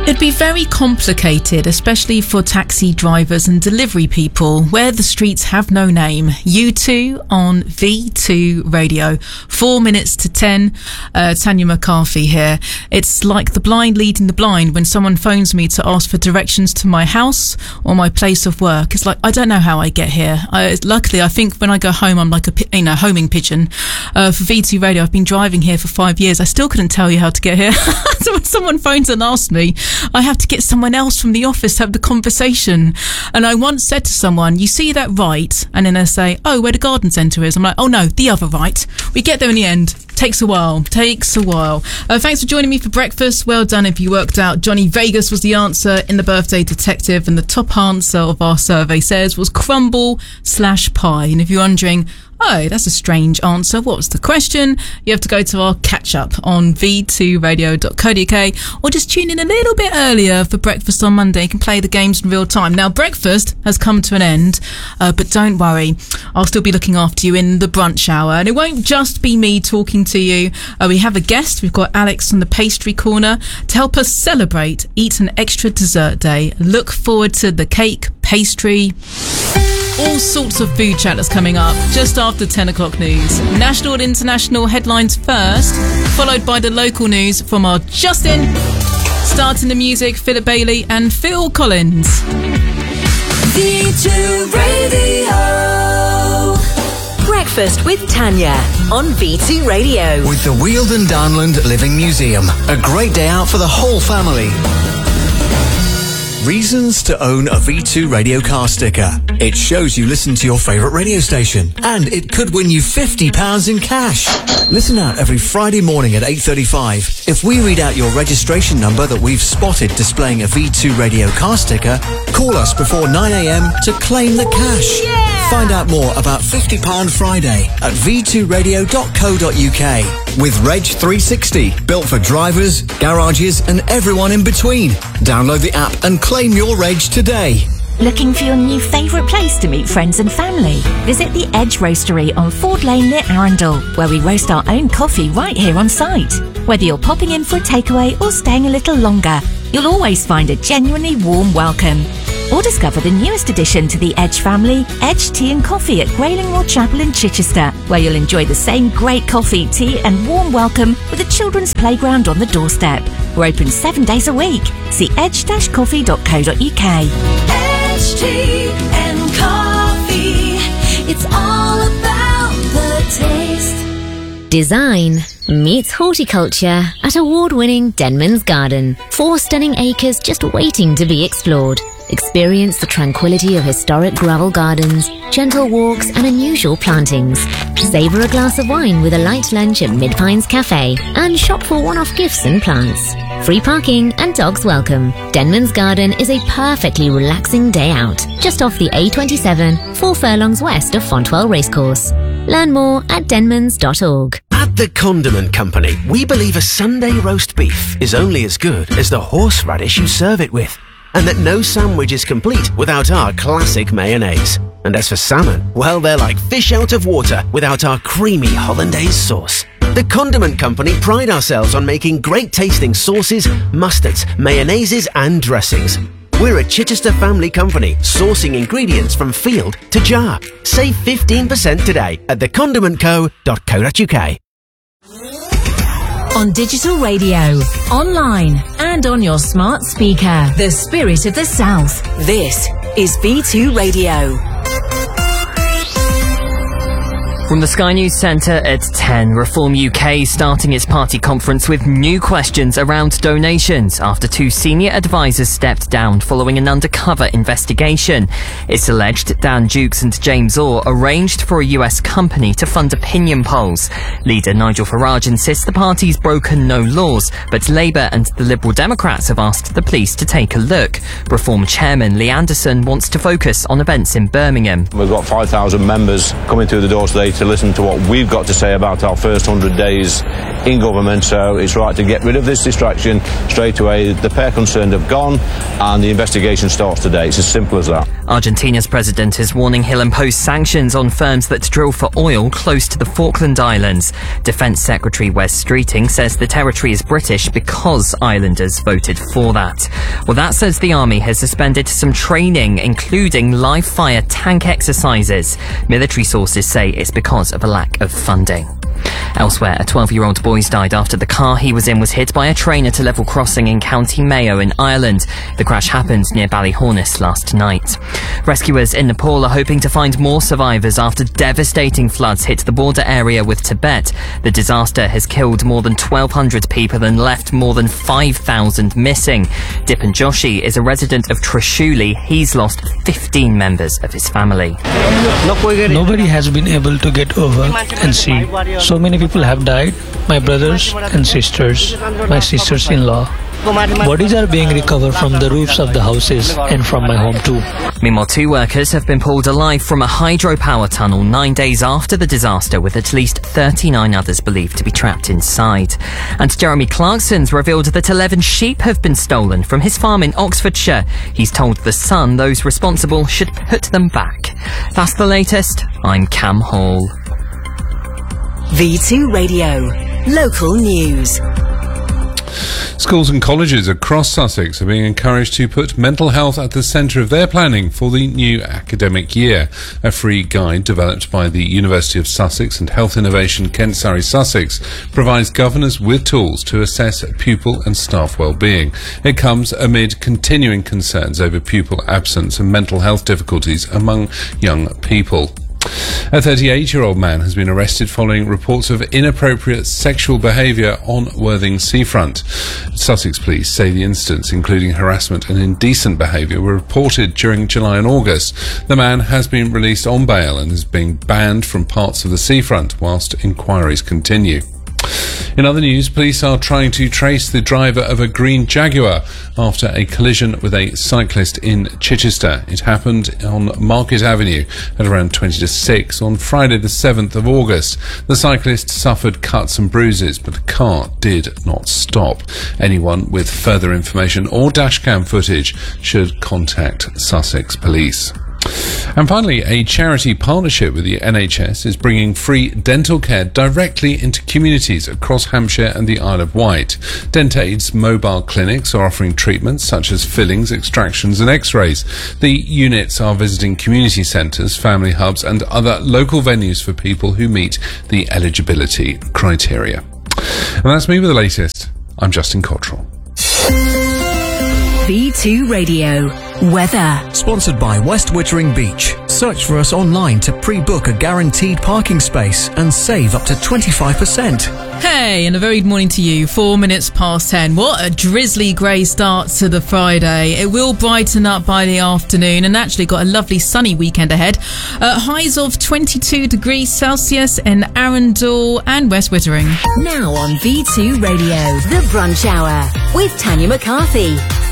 It'd be very complicated, especially for taxi drivers and delivery people, where the streets have no name. U2 on V2 Radio. 4 minutes to 10. Tanya McCarthy here. It's like the blind leading the blind when someone phones me to ask for directions to my house or my place of work. It's like, I don't know how I get here. Luckily, I think when I go home, I'm like a homing pigeon. For V2 Radio, I've been driving here for 5 years. I still couldn't tell you how to get here. So when someone phones and asks me, I have to get someone else from the office to have the conversation. And I once said to someone, you see that right? And then they say, oh, where the garden centre is. I'm like, oh no, the other right. We get there in the end. Takes a while. Thanks for joining me for breakfast. Well done if you worked out. Johnny Vegas was the answer in The Birthday Detective, and the top answer of our survey says was crumble/pie. And if you're wondering, oh, that's a strange answer, what was the question? You have to go to our catch-up on v2radio.co.uk or just tune in a little bit earlier for breakfast on Monday. You can play the games in real time. Now, breakfast has come to an end, but don't worry. I'll still be looking after you in the brunch hour. And it won't just be me talking to you. We have a guest. We've got Alex from the Pastry Corner to help us celebrate Eat an Extra Dessert Day. Look forward to the cake, pastry, all sorts of food chat that's coming up just after 10 o'clock news. National and international headlines first, followed by the local news from our Justin. Starting the music, Philip Bailey and Phil Collins. V2 Radio. Breakfast with Tanya on V2 Radio. With the Wealdon Downland Living Museum. A great day out for the whole family. Reasons to own a V2 Radio car sticker. It shows you listen to your favourite radio station. And it could win you £50 in cash. Listen out every Friday morning at 8:35. If we read out your registration number that we've spotted displaying a V2 Radio car sticker, call us before 9am to claim the cash. Yeah! Find out more about £50 Friday at v2radio.co.uk. With Reg 360, built for drivers, garages and everyone in between. Download the app and claim your Reg today. Looking for your new favourite place to meet friends and family? Visit the Edge Roastery on Ford Lane near Arundel, where we roast our own coffee right here on site. Whether you're popping in for a takeaway or staying a little longer, you'll always find a genuinely warm welcome. Or discover the newest addition to the Edge family, Edge Tea and Coffee at Graylingmoor Chapel in Chichester, where you'll enjoy the same great coffee, tea and warm welcome with a children's playground on the doorstep. We're open 7 days a week. See edge-coffee.co.uk. Edge Tea and Coffee. It's all about the taste. Design meets horticulture at award-winning Denman's Garden. 4 stunning acres just waiting to be explored. Experience the tranquility of historic gravel gardens, gentle walks and unusual plantings. Savour a glass of wine with a light lunch at Mid-Pines Cafe and shop for one-off gifts and plants. Free parking and dogs welcome. Denman's Garden is a perfectly relaxing day out, just off the A27, 4 furlongs west of Fontwell Racecourse. Learn more at denmans.org. At the Condiment Company, we believe a Sunday roast beef is only as good as the horseradish you serve it with. And that no sandwich is complete without our classic mayonnaise. And as for salmon, well, they're like fish out of water without our creamy hollandaise sauce. The Condiment Company pride ourselves on making great tasting sauces, mustards, mayonnaises and dressings. We're a Chichester family company sourcing ingredients from field to jar. Save 15% today at thecondimentco.co.uk. On digital radio, online and on your smart speaker. The Spirit of the South. This is V2 Radio. From the Sky News Centre at 10, Reform UK starting its party conference with new questions around donations after 2 senior advisors stepped down following an undercover investigation. It's alleged Dan Dukes and James Orr arranged for a US company to fund opinion polls. Leader Nigel Farage insists the party's broken no laws, but Labour and the Liberal Democrats have asked the police to take a look. Reform Chairman Lee Anderson wants to focus on events in Birmingham. We've got 5,000 members coming through the door today to listen to what we've got to say about our first 100 days in government, so it's right to get rid of this distraction straight away. The pair concerned have gone and the investigation starts today. It's as simple as that. Argentina's president is warning he'll impose sanctions on firms that drill for oil close to the Falkland Islands. Defence Secretary Wes Streeting says the territory is British because islanders voted for that. Well, that says the army has suspended some training, including live fire tank exercises. Military sources say it's because of a lack of funding. Elsewhere, a 12-year-old boy's died after the car he was in was hit by a train at a level crossing in County Mayo in Ireland. The crash happened near Ballyhornis last night. Rescuers in Nepal are hoping to find more survivors after devastating floods hit the border area with Tibet. The disaster has killed more than 1,200 people and left more than 5,000 missing. Dipan Joshi is a resident of Trishuli. He's lost 15 members of his family. Nobody has been able to get over and see. So many people have died, my brothers and sisters, my sisters-in-law. Bodies are being recovered from the roofs of the houses and from my home too. Meanwhile, 2 workers have been pulled alive from a hydropower tunnel 9 days after the disaster, with at least 39 others believed to be trapped inside. And Jeremy Clarkson's revealed that 11 sheep have been stolen from his farm in Oxfordshire. He's told The Sun those responsible should put them back. That's the latest. I'm Cam Hall. V2 Radio. Local news. Schools and colleges across Sussex are being encouraged to put mental health at the centre of their planning for the new academic year. A free guide developed by the University of Sussex and Health Innovation Kent Surrey Sussex provides governors with tools to assess pupil and staff well-being. It comes amid continuing concerns over pupil absence and mental health difficulties among young people. A 38-year-old man has been arrested following reports of inappropriate sexual behaviour on Worthing seafront. Sussex police say the incidents, including harassment and indecent behaviour, were reported during July and August. The man has been released on bail and is being banned from parts of the seafront whilst inquiries continue. In other news, police are trying to trace the driver of a green Jaguar after a collision with a cyclist in Chichester. It happened on Market Avenue at around 20 to 6 on Friday the 7th of August. The cyclist suffered cuts and bruises, but the car did not stop. Anyone with further information or dashcam footage should contact Sussex Police. And finally, a charity partnership with the NHS is bringing free dental care directly into communities across Hampshire and the Isle of Wight. DentAid's mobile clinics are offering treatments such as fillings, extractions and x-rays. The units are visiting community centres, family hubs and other local venues for people who meet the eligibility criteria. And that's me with the latest. I'm Justin Cottrell. V2 Radio. Weather. Sponsored by West Wittering Beach. Search for us online to pre-book a guaranteed parking space and save up to 25%. Hey, and a very good morning to you. 4 minutes past 10. What a drizzly grey start to the Friday. It will brighten up by the afternoon and actually got a lovely sunny weekend ahead. Highs of 22 degrees Celsius in Arundel and West Wittering. Now on V2 Radio. The Brunch Hour with Tanya McCarthy.